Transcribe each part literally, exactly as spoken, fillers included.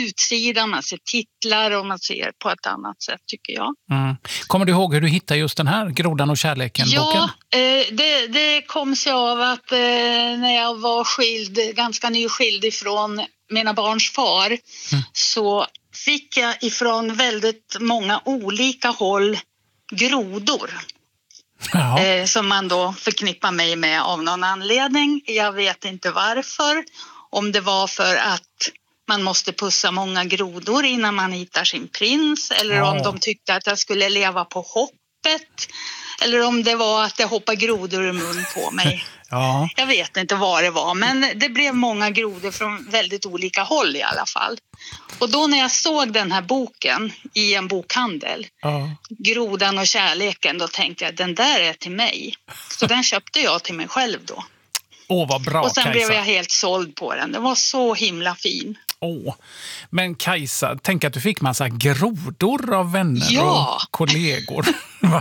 utsidan, man ser titlar och man ser på ett annat sätt tycker jag. Mm. Kommer du ihåg hur du hittade just den här Grodan och kärleken-boken? Ja, eh, det, det kom sig av att eh, när jag var skild, ganska nyskild ifrån mina barns far, mm. så fick jag ifrån väldigt många olika håll grodor. Eh, som man då förknippar mig med av någon anledning. Jag vet inte varför. Om det var för att man måste pussa många grodor innan man hittar sin prins. Eller ja. om de tyckte att jag skulle leva på hoppet. Eller om det var att det hoppade grodor i mun på mig. Ja. Jag vet inte vad det var. Men det blev många grodor från väldigt olika håll i alla fall. Och då när jag såg den här boken i en bokhandel, ja. Grodan och kärleken, då tänkte jag den där är till mig. Så den köpte jag till mig själv då. Åh, vad bra, och sen Kajsa. blev jag helt såld på den. Den var så himla fin. Åh, men Kajsa, tänk att du fick massa grodor av vänner ja. och kollegor. Va?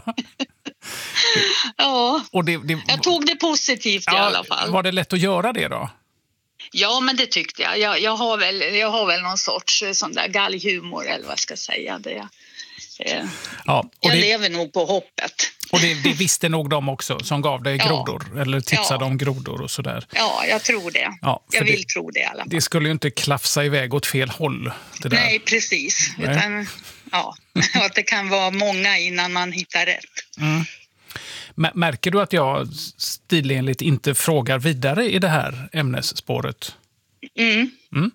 Ja, och det, det, jag tog det positivt ja, i alla fall. Var det lätt att göra det då? Ja, men det tyckte jag. Jag, jag, har, väl, jag har väl någon sorts sån där galghumor eller vad jag ska säga. Det, eh, ja, och jag det, lever nog på hoppet. Och det, det visste nog de också som gav dig grodor ja. eller tipsade ja. om grodor och sådär. Ja, jag tror det. Ja, jag vill det, tro det i alla fall. Det skulle ju inte klafsa iväg åt fel håll. Det där. Nej, precis. Nej. Utan, ja, att det kan vara många innan man hittar rätt. Mm. Märker du att jag stilenligt inte frågar vidare i det här ämnesspåret? Mm. mm.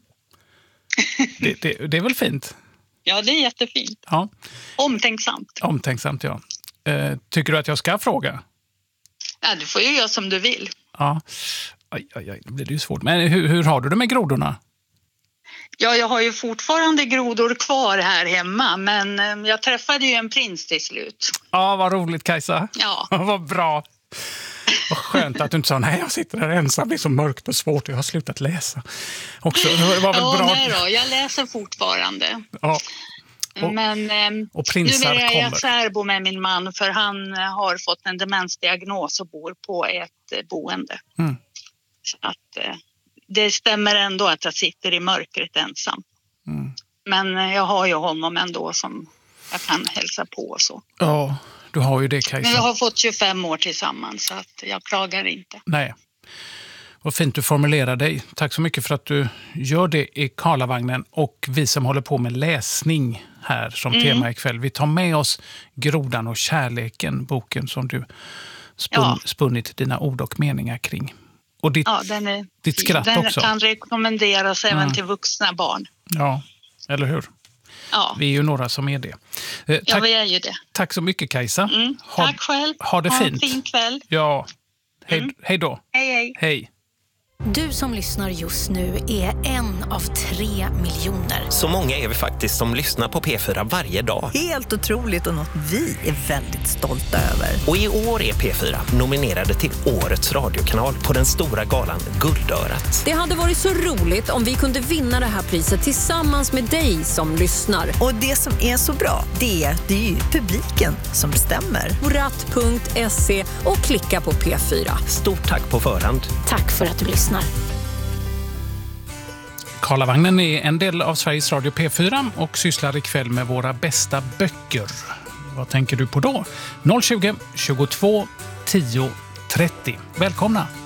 Det, det, det är väl fint? Ja, det är jättefint. Ja. Omtänksamt. Omtänksamt, ja. Eh, tycker du att jag ska fråga? Ja, du får ju göra som du vill. Ja, aj, aj, aj, det blir det ju svårt. Men hur, hur har du det med grodorna? Ja, jag har ju fortfarande grodor kvar här hemma, men jag träffade ju en prins till slut. Ja, vad roligt, Kajsa. Ja. Vad bra. Vad skönt att du inte sa, nej, jag sitter här ensam, det är så mörkt och svårt, jag har slutat läsa. Också, det var väl ja, bra. nej då, jag läser fortfarande. Ja. Och, men och prinsar nu är jag kommer. särbo med min man för han har fått en demensdiagnos och bor på ett boende. Mm. Så att det stämmer ändå att jag sitter i mörkret ensam. Mm. Men jag har ju honom ändå som jag kan hälsa på och så. Ja, du har ju det, Kajsa. Men vi har fått tjugofem år tillsammans så att jag klagar inte. Nej. Vad fint du formulerar dig. Tack så mycket för att du gör det i Karlavagnen och vi som håller på med läsning här som mm. tema ikväll. Vi tar med oss Grodan och kärleken, boken som du spun, ja. spunnit dina ord och meningar kring. Och ditt, ja, den är ditt skratt den också. Den kan rekommenderas även mm. till vuxna barn. Ja, eller hur? Ja. Vi är ju några som är det. Eh, tack, ja, vi är ju det. Tack så mycket, Kajsa. Mm. Ha, tack själv. Ha det ha fint. en fin kväll. Ja, hej, mm. hej då. Hej, hej. Hej. Du som lyssnar just nu är en av tre miljoner. Så många är vi faktiskt som lyssnar på P fyra varje dag. Helt otroligt och något vi är väldigt stolta över. Och i år är P fyra nominerade till Årets radiokanal på den stora galan Guldörat. Det hade varit så roligt om vi kunde vinna det här priset tillsammans med dig som lyssnar. Och det som är så bra, det är, det är ju publiken som bestämmer. Ratt punkt se och klicka på P fyra. Stort tack på förhand. Tack för att du lyssnar. Karlavagnen är en del av Sveriges Radio P fyra och sysslar ikväll med våra bästa böcker. Vad tänker du på då? noll tjugo, tjugotvå, tio, trettio. Välkomna!